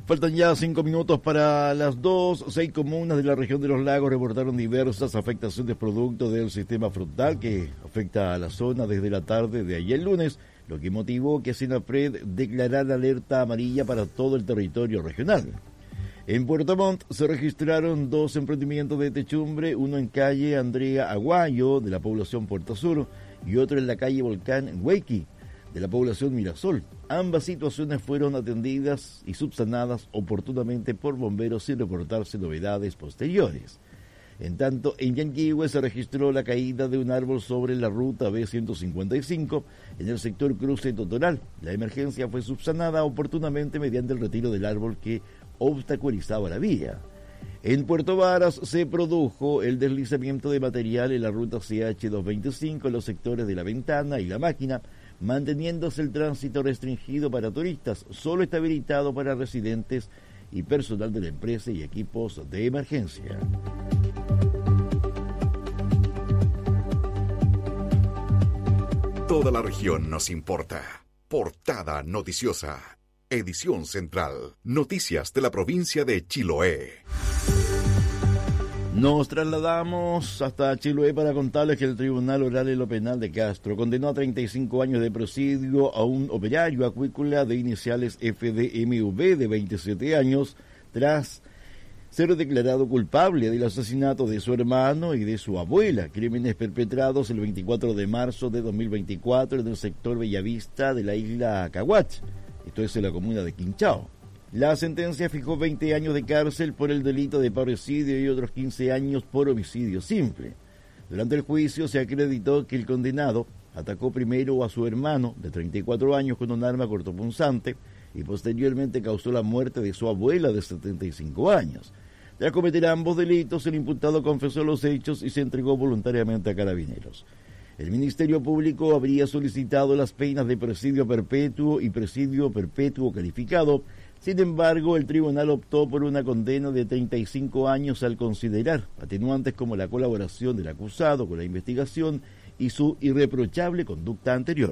Faltan ya 5 minutos para las 2. 6 comunas de la región de los lagos reportaron diversas afectaciones producto del sistema frontal que afecta a la zona desde la tarde de ayer lunes, lo que motivó que Senapred declarara alerta amarilla para todo el territorio regional. En Puerto Montt se registraron 2 emprendimientos de techumbre, uno en calle Andrea Aguayo, de la población Puerto Sur, y otro en la calle Volcán Huequi, de la población Mirasol. Ambas situaciones fueron atendidas y subsanadas oportunamente por bomberos sin reportarse novedades posteriores. En tanto, en Yanquihue se registró la caída de un árbol sobre la ruta B155 en el sector Cruce Totoral. La emergencia fue subsanada oportunamente mediante el retiro del árbol que obstaculizaba la vía. En Puerto Varas se produjo el deslizamiento de material en la ruta CH225 en los sectores de La Ventana y La Máquina, manteniéndose el tránsito restringido para turistas. Solo está habilitado para residentes y personal de la empresa y equipos de emergencia. Toda la región nos importa. Portada noticiosa. Edición central. Noticias de la provincia de Chiloé. Nos trasladamos hasta Chiloé para contarles que el Tribunal Oral en lo Penal de Castro condenó a 35 años de presidio a un operario acuícola de iniciales FDMV de 27 años tras ser declarado culpable del asesinato de su hermano y de su abuela, crímenes perpetrados el 24 de marzo de 2024 en el sector Bellavista de la isla Caguach, esto es en la comuna de Quinchao. La sentencia fijó 20 años de cárcel por el delito de parricidio y otros 15 años por homicidio simple. Durante el juicio se acreditó que el condenado atacó primero a su hermano de 34 años con un arma cortopunzante y posteriormente causó la muerte de su abuela de 75 años. Tras cometer ambos delitos, el imputado confesó los hechos y se entregó voluntariamente a Carabineros. El Ministerio Público habría solicitado las penas de presidio perpetuo y presidio perpetuo calificado. Sin embargo, el tribunal optó por una condena de 35 años al considerar atenuantes como la colaboración del acusado con la investigación y su irreprochable conducta anterior.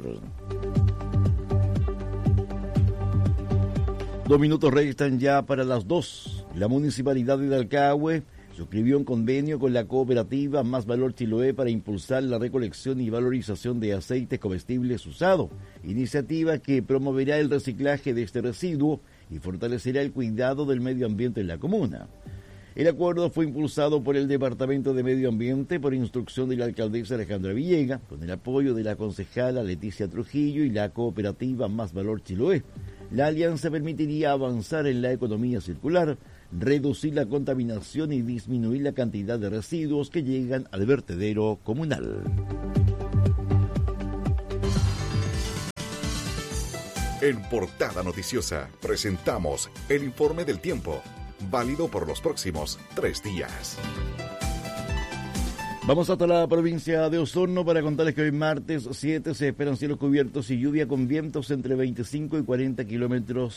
2 minutos restan ya para las 2. La Municipalidad de Dalcahue suscribió un convenio con la cooperativa Más Valor Chiloé para impulsar la recolección y valorización de aceites comestibles usados, iniciativa que promoverá el reciclaje de este residuo y fortalecerá el cuidado del medio ambiente en la comuna. El acuerdo fue impulsado por el Departamento de Medio Ambiente por instrucción de la alcaldesa Alejandra Villega, con el apoyo de la concejala Leticia Trujillo y la cooperativa Más Valor Chiloé. La alianza permitiría avanzar en la economía circular, reducir la contaminación y disminuir la cantidad de residuos que llegan al vertedero comunal. En Portada Noticiosa presentamos el informe del tiempo, válido por los próximos 3 días. Vamos hasta la provincia de Osorno para contarles que hoy martes 7 se esperan cielos cubiertos y lluvia con vientos entre 25 y 40 kilómetros